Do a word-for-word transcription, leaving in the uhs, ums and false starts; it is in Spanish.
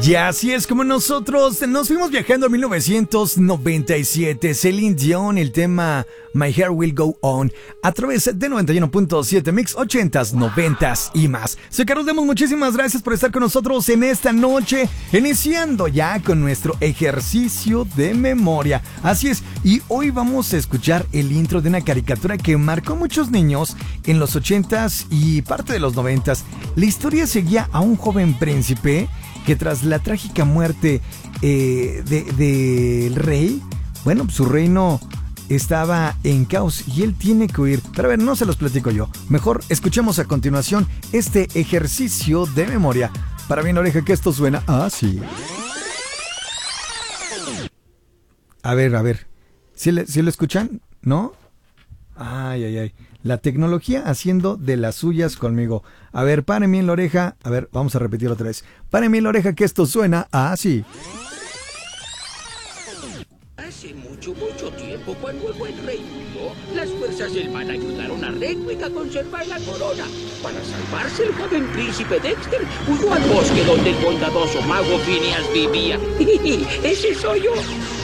Y así es como nosotros nos fuimos viajando a mil novecientos noventa y siete. Celine Dion, el tema My Hair Will Go On, a través de noventa y uno punto siete Mix, ochentas, noventas y más. Soy Carlos Demos, muchísimas gracias por estar con nosotros en esta noche, iniciando ya con nuestro ejercicio de memoria. Así es, y hoy vamos a escuchar el intro de una caricatura que marcó a muchos niños en los ochentas y parte de los noventas. La historia seguía a un joven príncipe que tras la trágica muerte eh, del de, de rey, bueno, su reino estaba en caos y él tiene que huir. Pero a ver, no se los platico yo. Mejor escuchemos a continuación este ejercicio de memoria. Para bien oreja que esto suena así. A ver, a ver. ¿Sí, le, ¿sí lo escuchan? ¿No? Ay, ay, ay. La tecnología haciendo de las suyas conmigo. A ver, párenme en la oreja. A ver, vamos a repetirlo otra vez. Párenme en la oreja que esto suena así. Hace mucho, mucho tiempo, cuando el buen rey murió, las fuerzas del mal ayudaron a Redwig a conservar la corona. Para salvarse, el joven príncipe Dexter huyó al bosque donde el bondadoso mago Phineas vivía. ¡Ese soy yo!